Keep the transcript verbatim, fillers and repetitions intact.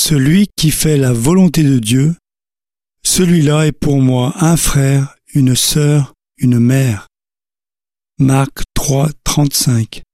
Celui qui fait la volonté de Dieu, celui-là est pour moi un frère, une sœur, une mère. Marc trois, trente-cinq.